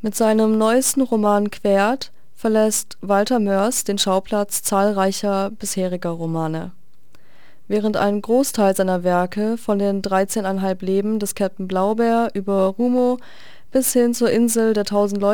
Mit seinem neuesten Roman Quert verlässt Walter Moers den Schauplatz zahlreicher bisheriger Romane. Während ein Großteil seiner Werke, von den 13,5 Leben des Käpt'n Blaubär über Rumo bis hin zur Insel der tausend